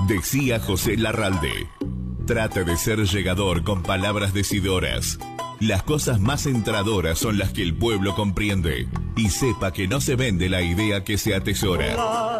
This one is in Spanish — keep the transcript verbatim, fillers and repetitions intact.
Decía José Larralde: trate de ser llegador con palabras decidoras. Las cosas más entradoras son las que el pueblo comprende, y sepa que no se vende la idea que se atesora.